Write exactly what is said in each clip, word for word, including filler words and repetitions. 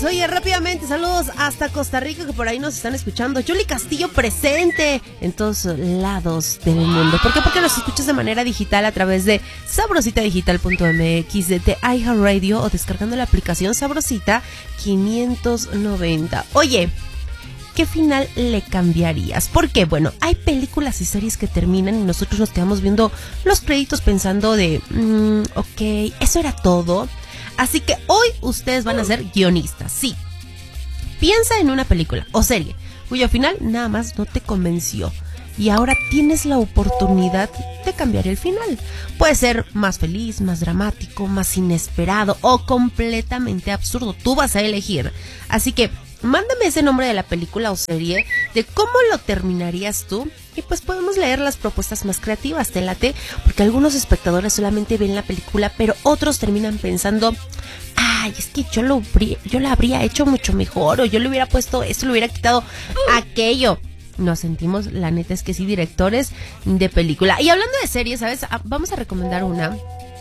Oye, rápidamente, saludos hasta Costa Rica, que por ahí nos están escuchando. Yuli Castillo presente en todos lados del mundo. ¿Por qué? Porque nos escuchas de manera digital a través de sabrosita digital punto m x, de, de iHeartRadio o descargando la aplicación Sabrosita quinientos noventa. Oye, ¿qué final le cambiarías? ¿Por qué? Bueno, hay películas y series que terminan y nosotros nos quedamos viendo los créditos pensando de, mmm, ok, eso era todo. Así que hoy ustedes van a ser guionistas, sí. Piensa en una película o serie cuyo final nada más no te convenció y ahora tienes la oportunidad de cambiar el final. Puede ser más feliz, más dramático, más inesperado o completamente absurdo. Tú vas a elegir. Así que mándame ese nombre de la película o serie, de cómo lo terminarías tú, y pues podemos leer las propuestas más creativas. Te late, porque algunos espectadores solamente ven la película, pero otros terminan pensando, ay, es que yo lo, yo lo habría hecho mucho mejor, o yo le hubiera puesto esto, le hubiera quitado aquello. Nos sentimos, la neta es que sí, directores de película. Y hablando de series, ¿sabes? Vamos a recomendar una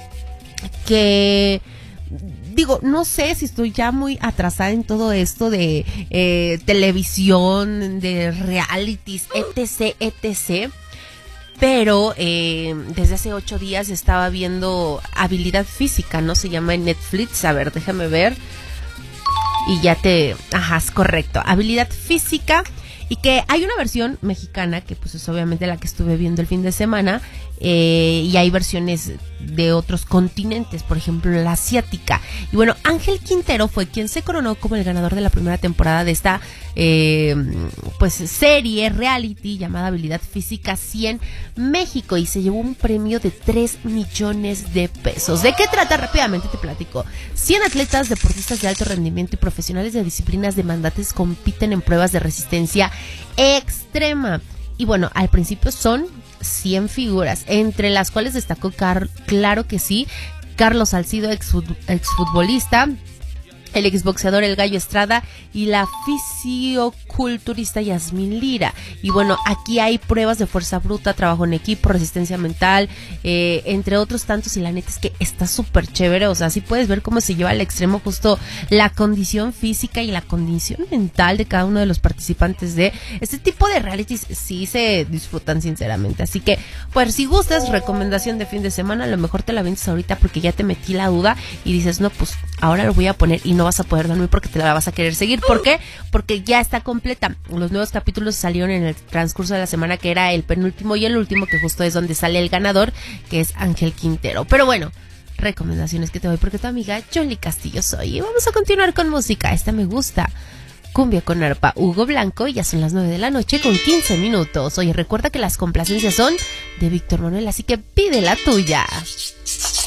que... Digo, no sé si estoy ya muy atrasada en todo esto de eh, televisión, de realities, etc, etcétera. Pero eh, desde hace ocho días estaba viendo Habilidad Física, ¿no? Se llama en Netflix. A ver, déjame ver. Y ya te... Ajá, es correcto. Habilidad Física. Y que hay una versión mexicana, que pues es obviamente la que estuve viendo el fin de semana, eh, y hay versiones de otros continentes, por ejemplo la asiática. Y bueno, Ángel Quintero fue quien se coronó como el ganador de la primera temporada de esta eh, pues serie reality llamada Habilidad Física cien México, y se llevó un premio de tres millones de pesos. ¿De qué trata? Rápidamente te platico. cien atletas, deportistas de alto rendimiento y profesionales de disciplinas demandantes compiten en pruebas de resistencia extrema. Y bueno, al principio son cien figuras, entre las cuales destacó, Car- claro que sí, Carlos Salcido, exfutbolista, el exboxeador El Gallo Estrada y la fisioculturista Yasmín Lira. Y bueno, aquí hay pruebas de fuerza bruta, trabajo en equipo, resistencia mental, eh, entre otros tantos, y la neta es que está súper chévere. O sea, sí puedes ver cómo se lleva al extremo justo la condición física y la condición mental de cada uno de los participantes de este tipo de realities. Sí se disfrutan sinceramente. Así que, pues si gustas, recomendación de fin de semana, a lo mejor te la vendes ahorita porque ya te metí la duda y dices, no, pues ahora lo voy a poner, y no vas a poder dormir porque te la vas a querer seguir. ¿Por qué? Porque ya está completa. Los nuevos capítulos salieron en el transcurso de la semana, que era el penúltimo y el último, que justo es donde sale el ganador, que es Ángel Quintero. Pero bueno, recomendaciones que te doy porque tu amiga Yuli Castillo soy. Y vamos a continuar con música. Esta me gusta. Cumbia con arpa, Hugo Blanco, y ya son las nueve de la noche con quince minutos. Oye, recuerda que las complacencias son de Víctor Manuel, así que pide la tuya.